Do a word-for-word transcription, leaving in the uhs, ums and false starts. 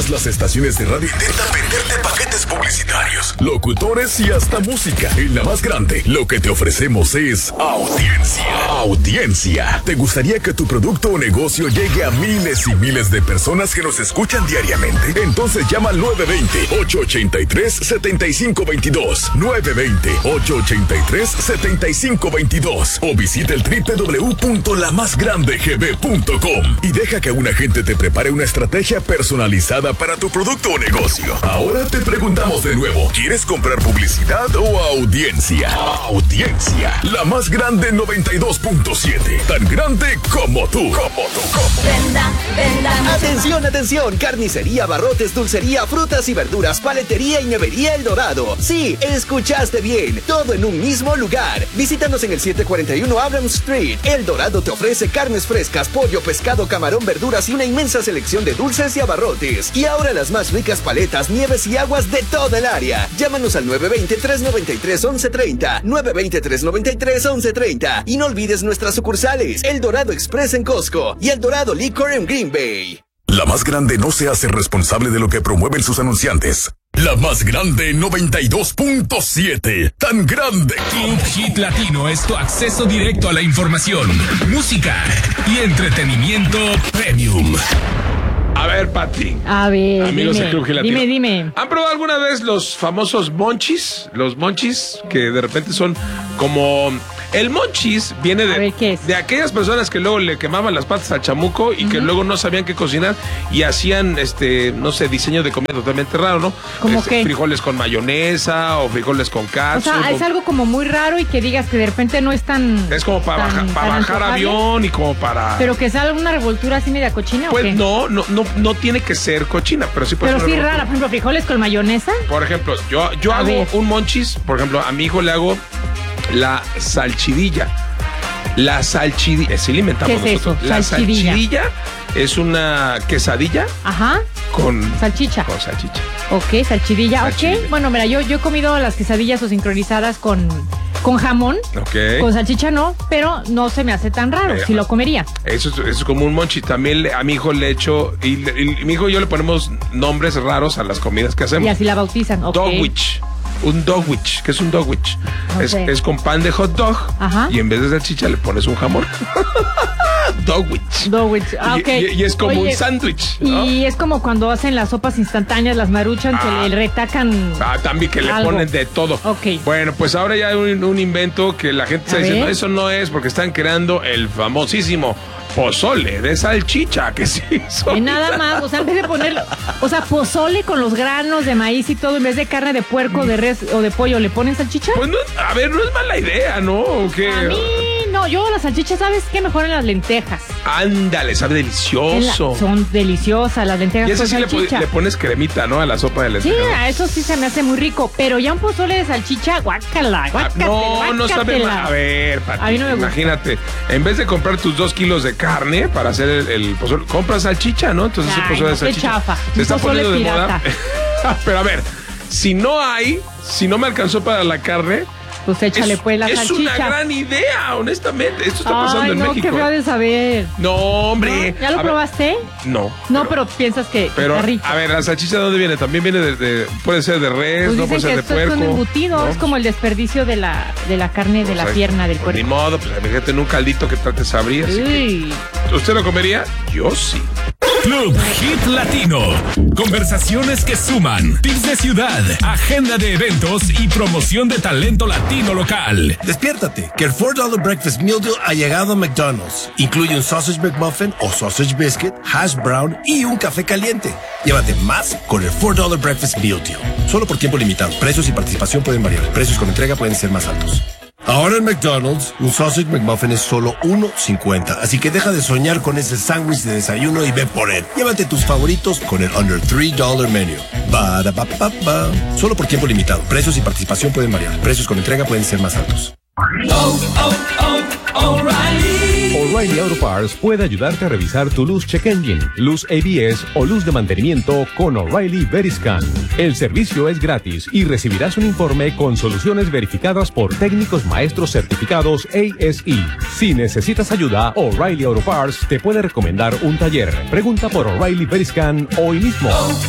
Todas las estaciones de radio intentan venderte paquetes publicitarios, locutores y hasta música. En La Más Grande, lo que te ofrecemos es audiencia. Audiencia. ¿Te gustaría que tu producto o negocio llegue a miles y miles de personas que nos escuchan diariamente? Entonces llama al nueve dos cero, ocho ocho tres, siete cinco dos dos, nueve dos cero, ocho ocho tres, siete cinco dos dos o visita el doble u doble u doble u punto la más grande g b punto com y deja que un agente te prepare una estrategia personalizada para tu producto o negocio. Ahora te preguntamos de nuevo, ¿quieres comprar publicidad o audiencia? Audiencia. La Más Grande noventa y dos punto siete. Tan grande como tú. Como tú, como. Venda, venda. Atención, atención. Carnicería, barrotes, dulcería, frutas y verduras, paletería y nevería El Dorado. Sí, escuchaste bien. Todo en un mismo lugar. Visítanos en el setecientos cuarenta y uno Abrams Street. El Dorado te ofrece carnes frescas, pollo, pescado, camarón, verduras y una inmensa selección de dulces y abarrotes. Y ahora las más ricas paletas, nieves y aguas de toda el área. Llámanos al nueve dos cero, tres nueve tres, once treinta. nueve dos cero, tres nueve tres, once treinta. Y no olvides nuestras sucursales. El Dorado Express en Costco y El Dorado Liquor en Green Bay. La Más Grande no se hace responsable de lo que promueven sus anunciantes. La Más Grande noventa y dos punto siete. Tan grande. Club Hit Latino es tu acceso directo a la información, música y entretenimiento premium. A ver, Pati. A ver, amigos dime, de Club Hit Latino. dime, dime. ¿Han probado alguna vez los famosos monchis? Los monchis que de repente son como... El monchis viene de, ver, ¿qué es? de aquellas personas que luego le quemaban las patas al chamuco y uh-huh. que luego no sabían qué cocinar y hacían, este, no sé, diseño de comida totalmente raro, ¿no? ¿Cómo este, qué? Frijoles con mayonesa o frijoles con catsup. O sea, es algo como muy raro y que digas que de repente no es tan... Es como para, tan, baja, para tan bajar antojable. avión y como para... Pero que sea una revoltura así media cochina, pues ¿o qué? no, no, no, no tiene que ser cochina, pero sí puede pero ser sí una rara, por ejemplo, frijoles con mayonesa. Por ejemplo, yo, yo A hago ver. un monchis, por ejemplo, a mi hijo le hago la salchidilla. La salchidilla, sí la inventamos ¿Qué es nosotros. eso? La Salchidilla. salchidilla es una quesadilla Ajá. con salchicha. Con salchicha. Ok, salchidilla, Salchidilla. ok. Bueno, mira, yo, yo he comido las quesadillas o sincronizadas con, con jamón. Ok. Con salchicha no, pero no se me hace tan raro, Eh, si lo comería. Eso es, eso es como un monchi. También le- a mi hijo le echo, y, le- y mi hijo y yo le ponemos nombres raros a las comidas que hacemos. Y así la bautizan, ok. Dogwich. Un dogwich. ¿Qué es un dogwich? No es, sé. es con pan de hot dog. Ajá. Y en vez de salchicha le pones un jamón. Dogwich. Dogwich, ah, Y- ok. Y, y es como Oye, un sándwich, ¿no? Y es como cuando hacen las sopas instantáneas, las maruchan, Ah. que le retacan. Ah, también que le algo. ponen de todo. Ok. Bueno, pues ahora ya hay un, un invento que la gente está A diciendo, ver. eso no es, porque están creando el famosísimo pozole de salchicha, que sí. Y nada más, o sea, en vez de poner, o sea, pozole con los granos de maíz y todo, en vez de carne de puerco, de res o de pollo, ¿le ponen salchicha? Pues no, a ver, no es mala idea, ¿no? ¿O qué? A mí, no, yo las salchichas, ¿sabes qué? Mejor en las lentejas. Ándale, sabe En la- delicioso. son deliciosas las lentejas Y eso con sí le, pon- salchicha. le pones cremita, ¿no? A la sopa de Sí, lentejas. a eso sí se me hace muy rico, pero ya un pozole de salchicha, guácala, Ah, guácatela, no, no sabe guácatela. mal. A ver, Pati, A mí no me gusta. imagínate, en vez de comprar tus dos kilos de carne para hacer el, el pozole, compras salchicha, ¿no? Entonces Ay, el pozole no, de qué salchicha chafa. se Un está pozole poniendo de pirata. moda. Pero a ver, si no hay, si no me alcanzó para la carne, Pues échale es, pues la es salchicha. una gran idea, honestamente. Esto está pasando Ay, en no, México. qué feo de saber. No, hombre. ¿Ya lo A ver, probaste? No. No, pero, piensas que, que Pero, está rico. a ver, ¿la salchicha de dónde viene? También viene de, de- puede ser de res, Pues no puede dicen ser que de esto puerco. es un embutido, ¿no? es como el desperdicio de la, de la carne de Pues la ahí- pierna del pues Ni puerco. modo, pues fíjate en un caldito que tal te sabría. así que- Uy. ¿Usted lo comería? Yo sí. Club Hit Latino. Conversaciones que suman. Tips de ciudad. Agenda de eventos y promoción de talento latino local. Despiértate, que el four dollar Breakfast Meal Deal ha llegado a McDonald's. Incluye un Sausage McMuffin o Sausage Biscuit, Hash Brown y un café caliente. Llévate más con el four dollar Breakfast Meal Deal. Solo por tiempo limitado. Precios y participación pueden variar. Precios con entrega pueden ser más altos. Ahora en McDonald's, un Sausage McMuffin es solo uno cincuenta, así que deja de soñar con ese sándwich de desayuno y ve por él. Llévate tus favoritos con el Under three dollar Menu. Ba-da-ba-ba-ba. Solo por tiempo limitado. Precios y participación pueden variar. Precios con entrega pueden ser más altos. O'Reilly Auto Parts puede ayudarte a revisar tu luz check engine, luz A B S o luz de mantenimiento con O'Reilly Veriscan. El servicio es gratis y recibirás un informe con soluciones verificadas por técnicos maestros certificados A S E. Si necesitas ayuda, O'Reilly Auto Parts te puede recomendar un taller. Pregunta por O'Reilly Veriscan hoy mismo.